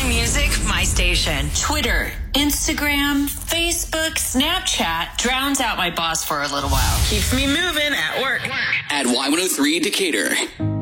music, my station. Twitter, Instagram, Facebook, Snapchat drowns out my boss for a little while. Keeps me moving at work. At Y103 Decatur.